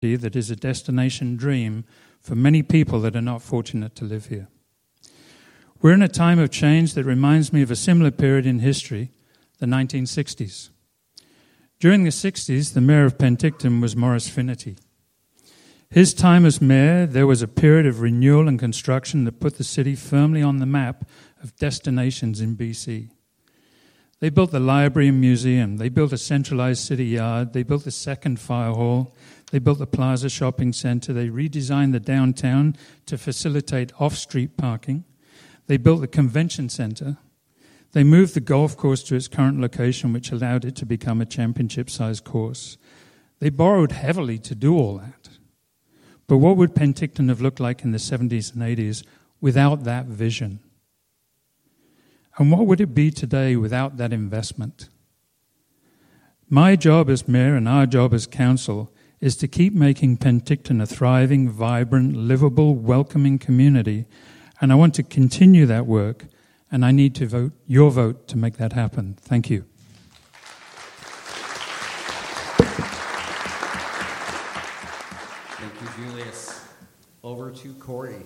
that is a destination dream for many people that are not fortunate to live here. We're in a time of change that reminds me of a similar period in history, the 1960s. During the 60s, the mayor of Penticton was Maurice Finnerty. His time as mayor, there was a period of renewal and construction that put the city firmly on the map of destinations in BC. They built the library and museum. They built a centralized city yard. They built the second fire hall. They built the Plaza Shopping Center. They redesigned the downtown to facilitate off-street parking. They built the convention center. They moved the golf course to its current location, which allowed it to become a championship-sized course. They borrowed heavily to do all that. But what would Penticton have looked like in the 70s and 80s without that vision? And what would it be today without that investment? My job as mayor and our job as council is to keep making Penticton a thriving, vibrant, livable, welcoming community. And I want to continue that work, and I need your vote to make that happen. Thank you. Thank you, Julius. Over to Corey.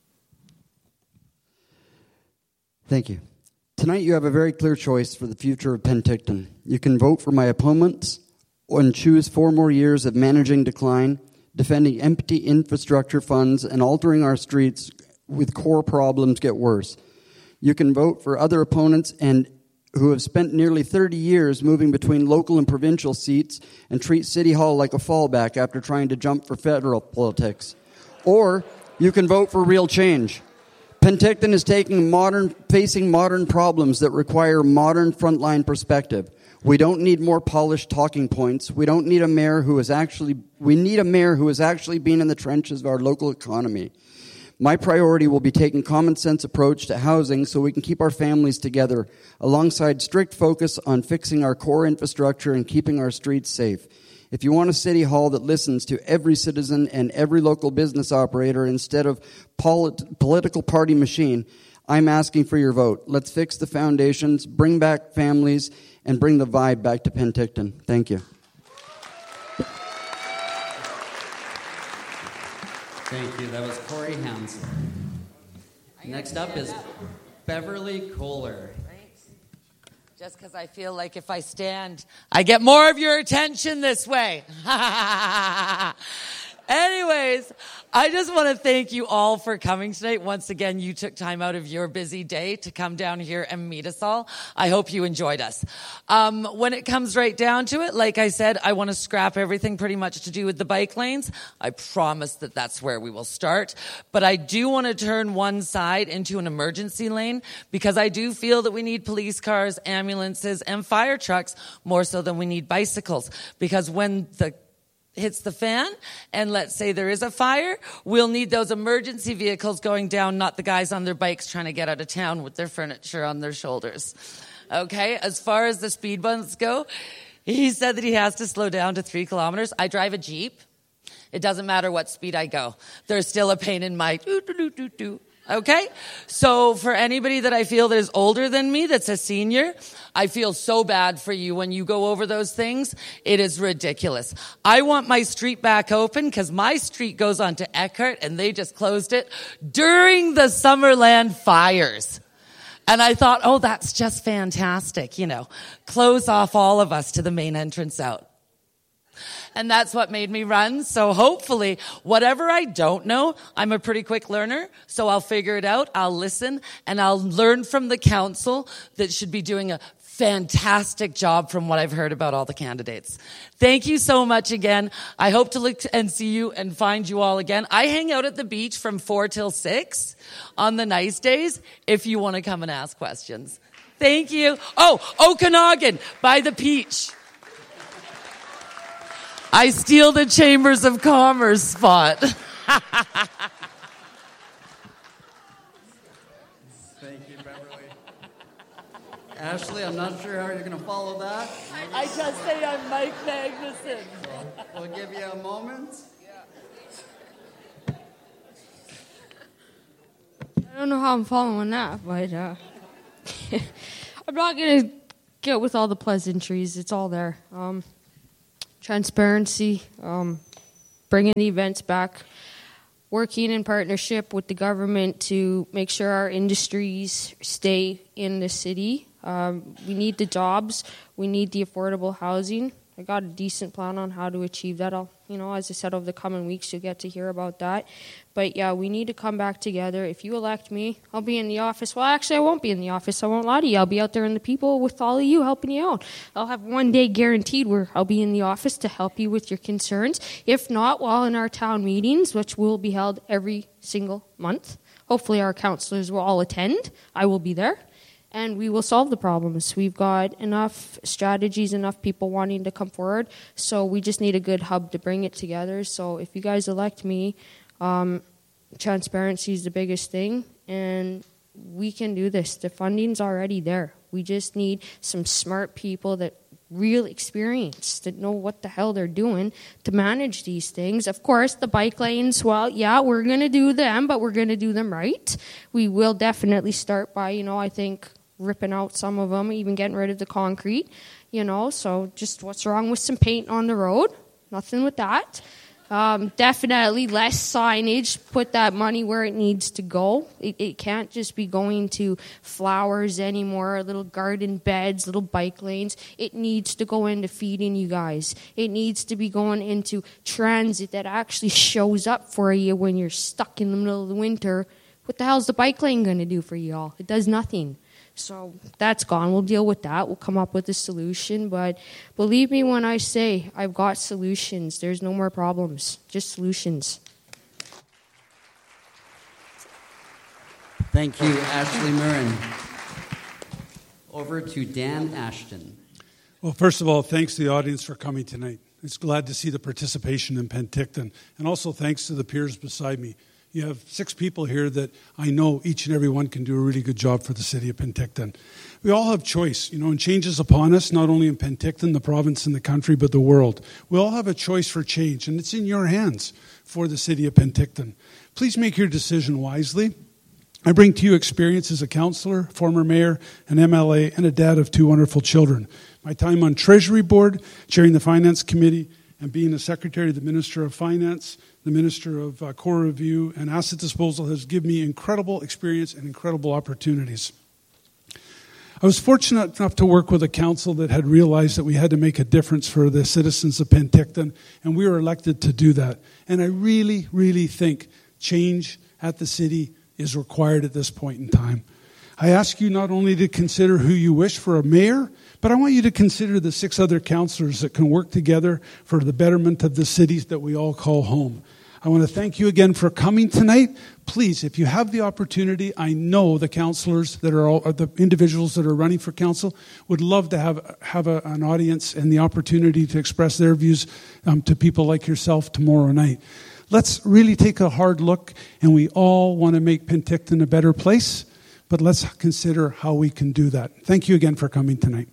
Thank you. Tonight you have a very clear choice for the future of Penticton. You can vote for my opponents and choose 4 more years of managing decline, defending empty infrastructure funds, and altering our streets with core problems get worse. You can vote for other opponents and who have spent nearly 30 years moving between local and provincial seats and treat City Hall like a fallback after trying to jump for federal politics. Or you can vote for real change. Penticton is facing modern problems that require modern frontline perspective. We don't need more polished talking points. We need a mayor who has actually been in the trenches of our local economy. My priority will be taking common sense approach to housing so we can keep our families together, alongside strict focus on fixing our core infrastructure and keeping our streets safe. If you want a city hall that listens to every citizen and every local business operator instead of political party machine, I'm asking for your vote. Let's fix the foundations, bring back families, and bring the vibe back to Penticton. Thank you. Thank you. That was Corey Hansel. Next up is Beverly Kohler. Just because I feel like if I stand, I get more of your attention this way. Anyways, I just want to thank you all for coming tonight. Once again, you took time out of your busy day to come down here and meet us all. I hope you enjoyed us. When it comes right down to it, like I said, I want to scrap everything pretty much to do with the bike lanes. I promise that that's where we will start. But I do want to turn one side into an emergency lane because I do feel that we need police cars, ambulances, and fire trucks more so than we need bicycles. Because when the hits the fan, and let's say there is a fire, we'll need those emergency vehicles going down, not the guys on their bikes trying to get out of town with their furniture on their shoulders. Okay, as far as the speed bumps go, he said that he has to slow down to 3 kilometers. I drive a Jeep. It doesn't matter what speed I go. There's still a pain in my doo-doo-doo-doo-doo. Okay? So for anybody that I feel that is older than me, that's a senior, I feel so bad for you when you go over those things. It is ridiculous. I want my street back open because my street goes on to Eckhart and they just closed it during the Summerland fires. And I thought, oh, that's just fantastic. You know, close off all of us to the main entrance out. And that's what made me run. So hopefully, whatever I don't know, I'm a pretty quick learner. So I'll figure it out. I'll listen and I'll learn from the council that should be doing a fantastic job from what I've heard about all the candidates. Thank you so much again. I hope to look and see you and find you all again. I hang out at the beach from 4 till 6 on the nice days if you want to come and ask questions. Thank you. Oh, Okanagan by the Peach. I steal the Chambers of Commerce spot. Thank you, Beverly. Ashley, I'm not sure how you're going to follow that. I just say I'm Mike Magnuson. We'll give you a moment. I don't know how I'm following that, but I'm not going to get with all the pleasantries. It's all there. Transparency, bringing the events back, working in partnership with the government to make sure our industries stay in the city. We need the jobs. We need the affordable housing. I got a decent plan on how to achieve that. As I said, over the coming weeks, you'll get to hear about that. But yeah, we need to come back together. If you elect me, I'll be in the office. Well, actually, I won't be in the office. I won't lie to you. I'll be out there in the people with all of you, helping you out. I'll have one day guaranteed where I'll be in the office to help you with your concerns. If not, well, in our town meetings, which will be held every single month, hopefully our councillors will all attend. I will be there. And we will solve the problems. We've got enough strategies, enough people wanting to come forward. So we just need a good hub to bring it together. So if you guys elect me, transparency is the biggest thing. And we can do this. The funding's already there. We just need some smart people that real experience, that know what the hell they're doing to manage these things. Of course, the bike lanes, well, yeah, we're going to do them, but we're going to do them right. We will definitely start by, I think, ripping out some of them, even getting rid of the concrete, so just what's wrong with some paint on the road? Nothing with that. Definitely less signage, put that money where it needs to go. It can't just be going to flowers anymore, little garden beds, little bike lanes. It needs to go into feeding you guys. It needs to be going into transit that actually shows up for you when you're stuck in the middle of the winter. What the hell's the bike lane going to do for you all? It does nothing. So that's gone. We'll deal with that. We'll come up with a solution. But believe me when I say I've got solutions. There's no more problems, just solutions. Thank you, Ashley Murrin. Over to Dan Ashton. Well, first of all, thanks to the audience for coming tonight. It's glad to see the participation in Penticton. And also thanks to the peers beside me. You have 6 people here that I know each and every one can do a really good job for the city of Penticton. We all have choice, and change is upon us, not only in Penticton, the province, and the country, but the world. We all have a choice for change, and it's in your hands for the city of Penticton. Please make your decision wisely. I bring to you experience as a councillor, former mayor, an MLA, and a dad of 2 wonderful children. My time on Treasury Board, chairing the Finance Committee, and being a secretary of the Minister of Finance, the Minister of Core Review and Asset Disposal has given me incredible experience and incredible opportunities. I was fortunate enough to work with a council that had realized that we had to make a difference for the citizens of Penticton, and we were elected to do that. And I really, really think change at the city is required at this point in time. I ask you not only to consider who you wish for a mayor, but I want you to consider the 6 other councillors that can work together for the betterment of the cities that we all call home. I want to thank you again for coming tonight. Please, if you have the opportunity, I know the councillors that are the individuals that are running for council would love to have an audience and the opportunity to express their views to people like yourself tomorrow night. Let's really take a hard look, and we all want to make Penticton a better place, but let's consider how we can do that. Thank you again for coming tonight.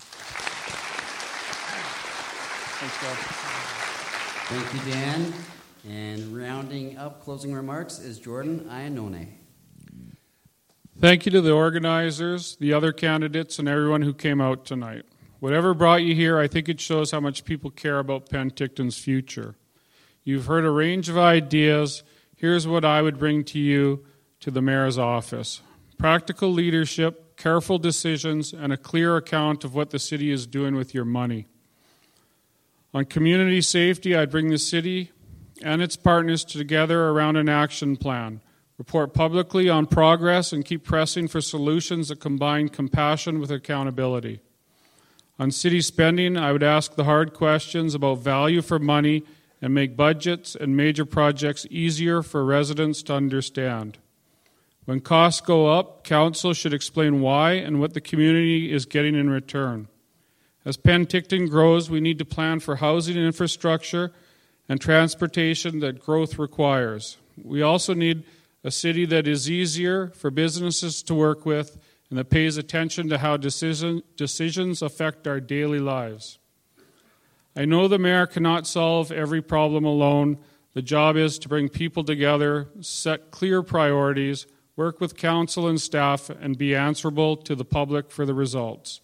Thank you, Dan. And rounding up closing remarks is Jordan Iannone. Thank you to the organizers, the other candidates, and everyone who came out tonight. Whatever brought you here, I think it shows how much people care about Penticton's future. You've heard a range of ideas. Here's what I would bring to you to the mayor's office. Practical leadership, careful decisions, and a clear account of what the city is doing with your money. On community safety, I'd bring the city and its partners together around an action plan. Report publicly on progress and keep pressing for solutions that combine compassion with accountability. On city spending, I would ask the hard questions about value for money and make budgets and major projects easier for residents to understand. When costs go up, council should explain why and what the community is getting in return. As Penticton grows, we need to plan for housing and infrastructure and transportation that growth requires. We also need a city that is easier for businesses to work with and that pays attention to how decisions affect our daily lives. I know the mayor cannot solve every problem alone. The job is to bring people together, set clear priorities, work with council and staff, and be answerable to the public for the results.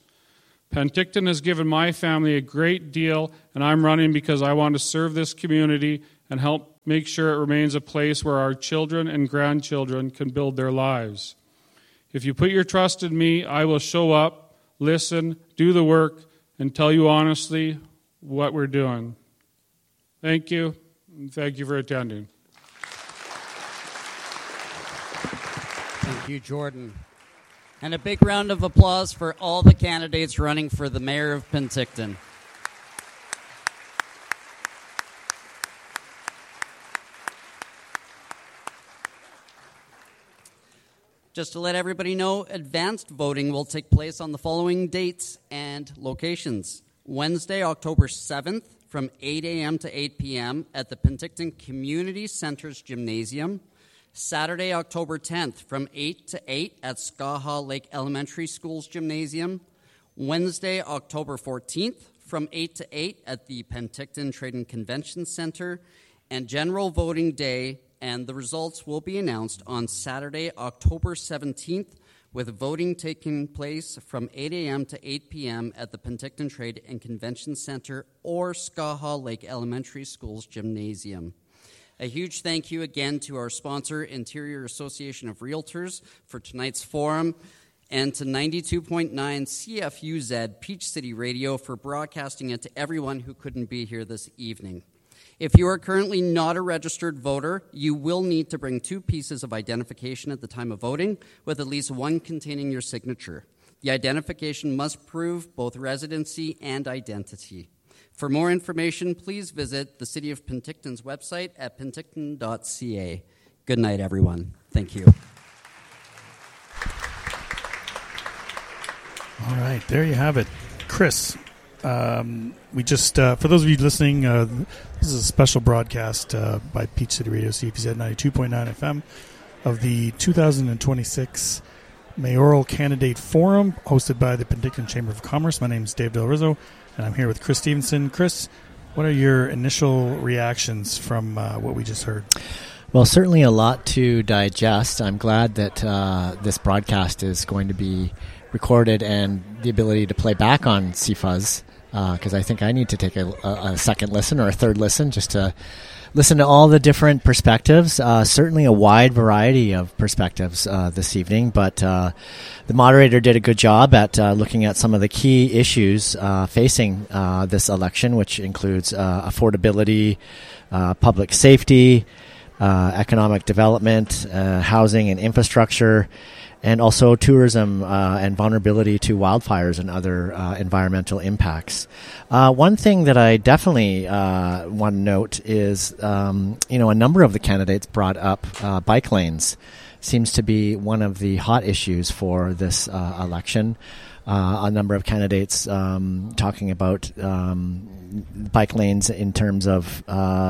Penticton has given my family a great deal, and I'm running because I want to serve this community and help make sure it remains a place where our children and grandchildren can build their lives. If you put your trust in me, I will show up, listen, do the work, and tell you honestly what we're doing. Thank you, and thank you for attending. Thank you, Jordan. And a big round of applause for all the candidates running for the mayor of Penticton. Just to let everybody know, advanced voting will take place on the following dates and locations. Wednesday, October 7th, from 8 a.m. to 8 p.m. at the Penticton Community Center's Gymnasium. Saturday, October 10th, from 8 to 8 at Skaha Lake Elementary School's Gymnasium. Wednesday, October 14th, from 8 to 8 at the Penticton Trade and Convention Center. And general voting day, and the results will be announced on Saturday, October 17th, with voting taking place from 8 a.m. to 8 p.m. at the Penticton Trade and Convention Center or Skaha Lake Elementary School's Gymnasium. A huge thank you again to our sponsor, Interior Association of Realtors, for tonight's forum, and to 92.9 CFUZ Peach City Radio for broadcasting it to everyone who couldn't be here this evening. If you are currently not a registered voter, you will need to bring 2 pieces of identification at the time of voting, with at least one containing your signature. The identification must prove both residency and identity. For more information, please visit the City of Penticton's website at penticton.ca. Good night, everyone. Thank you. All right, there you have it. Chris, we just, for those of you listening, this is a special broadcast by Peach City Radio, CFZ 92.9 FM, of the 2026 Mayoral Candidate Forum, hosted by the Penticton Chamber of Commerce. My name is Dave Del Rizzo, and I'm here with Chris Stevenson. Chris, what are your initial reactions from what we just heard? Well, certainly a lot to digest. I'm glad that this broadcast is going to be recorded and the ability to play back on CFUZ, because I think I need to take a second listen or a third listen just to listen to all the different perspectives. Certainly a wide variety of perspectives this evening, but the moderator did a good job at looking at some of the key issues facing this election, which includes affordability, public safety, economic development, housing and infrastructure, and also tourism and vulnerability to wildfires and other environmental impacts. One thing that I definitely want to note is, a number of the candidates brought up bike lanes. Seems to be one of the hot issues for this election. A number of candidates talking about bike lanes in terms of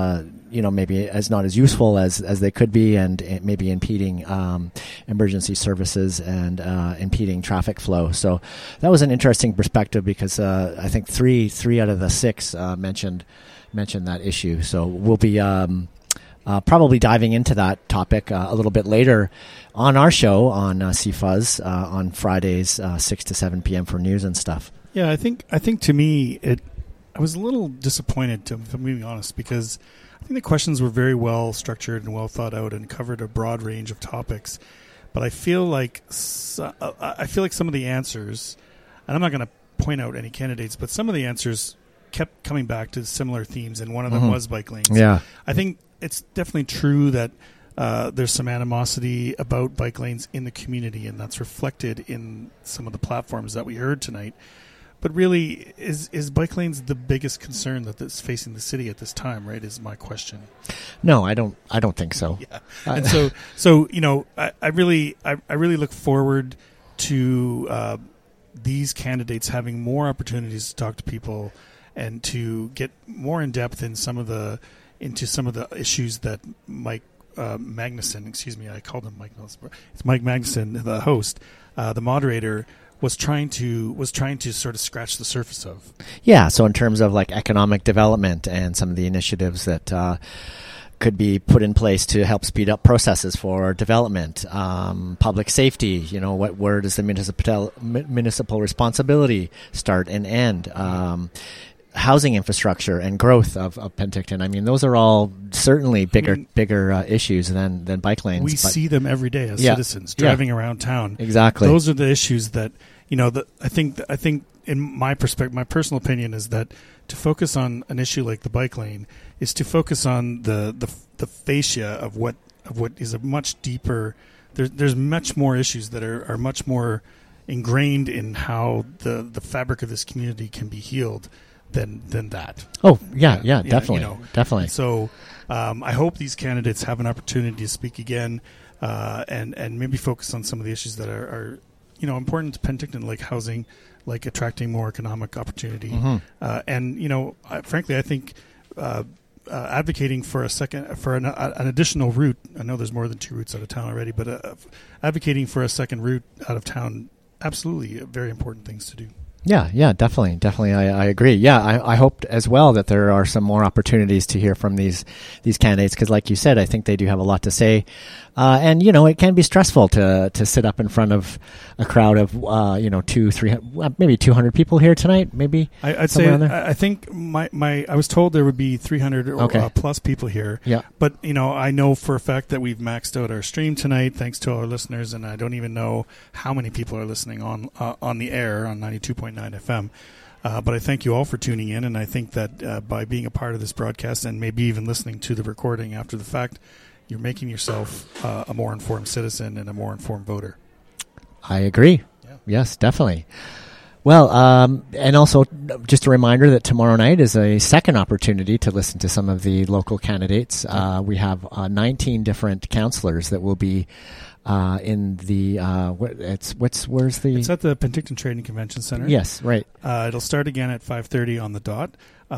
maybe as not as useful as they could be, and maybe impeding emergency services and impeding traffic flow. So that was an interesting perspective, because I think three out of the 6 mentioned that issue. So we'll be probably diving into that topic a little bit later on our show on CFUZ on Fridays 6 to 7 p.m. for news and stuff. Yeah, I think to me I was a little disappointed, if I'm being honest, because I think the questions were very well structured and well thought out and covered a broad range of topics. But I feel like some of the answers, and I'm not going to point out any candidates, but some of the answers kept coming back to similar themes, and one of them was bike lanes. Yeah, I think it's definitely true that there's some animosity about bike lanes in the community, and that's reflected in some of the platforms that we heard tonight. But really, is bike lanes the biggest concern that's facing the city at this time? Right, is my question. No, I don't think so. Yeah, and so I really look forward to these candidates having more opportunities to talk to people and to get more in depth in some of the issues that Mike Magnuson. I called him Mike. It's Mike Magnuson, the host, the moderator, was trying to sort of scratch the surface of. Yeah, so in terms of like economic development and some of the initiatives that could be put in place to help speed up processes for development, public safety, where does the municipal responsibility start and end? housing infrastructure and growth of Penticton. I mean, those are all certainly bigger issues than bike lanes. We see them every day as citizens driving around town. Exactly. Those are the issues that, I think in my perspective, my personal opinion is that to focus on an issue like the bike lane is to focus on the fascia of what is a much deeper. There's much more issues that are much more ingrained in how the fabric of this community can be healed than that. Oh, yeah, definitely. Definitely. So I hope these candidates have an opportunity to speak again and maybe focus on some of the issues that are important to Penticton, like housing, like attracting more economic opportunity. Mm-hmm. Frankly, I think advocating for an additional route. I know there's more than 2 routes out of town already, but advocating for a second route out of town, absolutely very important things to do. Yeah, definitely. I agree. Yeah, I hope as well that there are some more opportunities to hear from these candidates, because, like you said, I think they do have a lot to say, and it can be stressful to sit up in front of a crowd of 200-300, maybe 200 people here tonight. Maybe I'd say I think I was told there would be 300 or plus people here. Yeah, but I know for a fact that we've maxed out our stream tonight, thanks to our listeners, and I don't even know how many people are listening on the air on 92.9 FM. But I thank you all for tuning in, and I think that by being a part of this broadcast and maybe even listening to the recording after the fact, you're making yourself a more informed citizen and a more informed voter. I agree. Yeah. Yes, definitely. Well, and also just a reminder that tomorrow night is a second opportunity to listen to some of the local candidates. We have 19 different councillors that will be in the where's the? It's at the Penticton Trading Convention Center. Yes, right. It'll start again at 5:30 on the dot.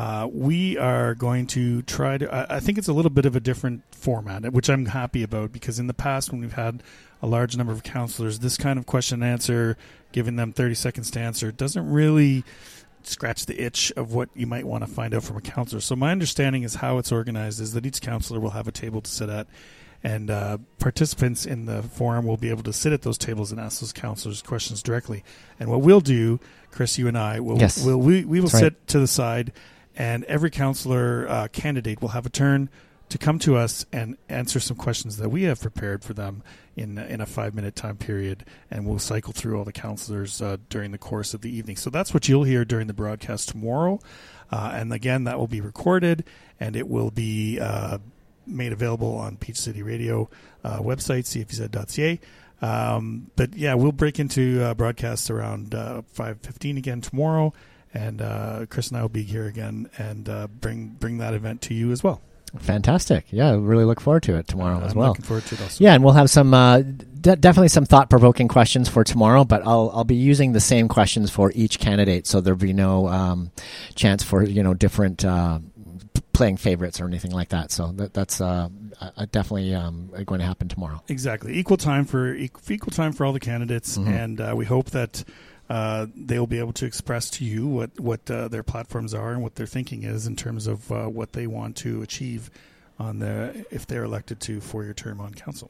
We are going to try to. I think it's a little bit of a different format, which I'm happy about, because in the past, when we've had a large number of councillors, this kind of question and answer, giving them 30 seconds to answer, doesn't really scratch the itch of what you might want to find out from a councillor. So my understanding is how it's organized is that each councillor will have a table to sit at, and participants in the forum will be able to sit at those tables and ask those councillors questions directly. And what we'll do, Chris, you and I, we will sit to the side, and every councillor candidate will have a turn to come to us and answer some questions that we have prepared for them in a 5-minute time period, and we'll cycle through all the councillors during the course of the evening. So that's what you'll hear during the broadcast tomorrow. And again, that will be recorded, and it will be made available on Peach City Radio website, cfz.ca. But yeah, we'll break into broadcasts around 5:15 again tomorrow, and Chris and I will be here again and bring that event to you as well. Fantastic. Yeah, I really look forward to it tomorrow as well. Looking forward to it also. Yeah, and we'll have some definitely some thought-provoking questions for tomorrow, but I'll be using the same questions for each candidate, so there'll be no chance for different playing favorites or anything like that. So that's definitely going to happen tomorrow. Exactly. Equal time for all the candidates, mm-hmm. and we hope that they will be able to express to you what their platforms are and what their thinking is in terms of what they want to achieve if they're elected to 4-year term on council.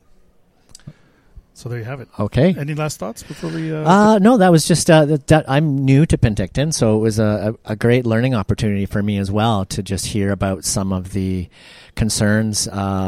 So there you have it. Okay. Any last thoughts before we? No, that was just that I'm new to Penticton, so it was a great learning opportunity for me as well to just hear about some of the concerns,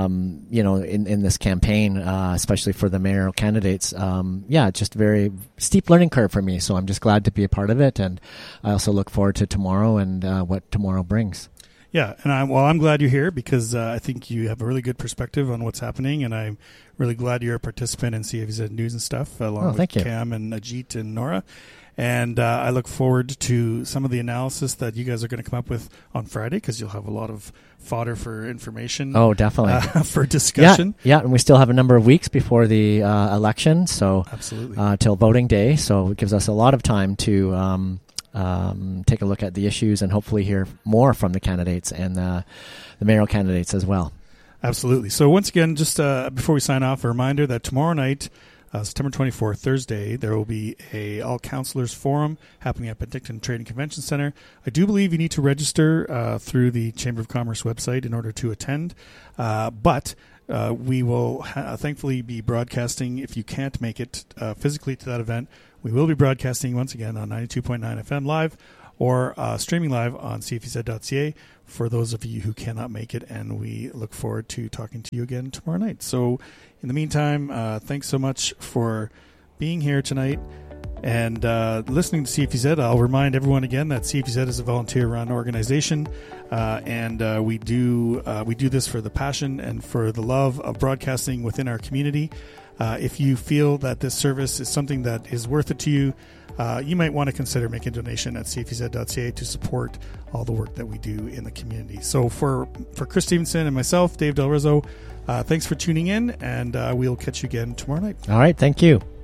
in this campaign, especially for the mayoral candidates. Just very steep learning curve for me. So I'm just glad to be a part of it, and I also look forward to tomorrow and what tomorrow brings. Yeah, and I'm glad you're here because I think you have a really good perspective on what's happening, and I'm really glad you're a participant in CFZ News and stuff, along with Cam and Ajit and Nora. And I look forward to some of the analysis that you guys are going to come up with on Friday, because you'll have a lot of fodder for information. Oh, definitely. For discussion. Yeah, and we still have a number of weeks before the election, so absolutely till voting day. So it gives us a lot of time to take a look at the issues and hopefully hear more from the candidates and the mayoral candidates as well. Absolutely. So once again, just before we sign off, a reminder that tomorrow night, September 24th, Thursday, there will be a all councillors forum happening at Penticton Trading Convention Center. I do believe you need to register through the Chamber of Commerce website in order to attend, but we will thankfully be broadcasting. If you can't make it physically to that event, we will be broadcasting once again on 92.9 FM live or streaming live on cfez.ca for those of you who cannot make it, and we look forward to talking to you again tomorrow night. So in the meantime, thanks so much for being here tonight and listening to CFEZ. I'll remind everyone again that CFEZ is a volunteer-run organization, and we do this for the passion and for the love of broadcasting within our community. If you feel that this service is something that is worth it to you, you might want to consider making a donation at cfez.ca to support all the work that we do in the community. So for Chris Stevenson and myself, Dave Del Rizzo, thanks for tuning in, and we'll catch you again tomorrow night. All right, thank you.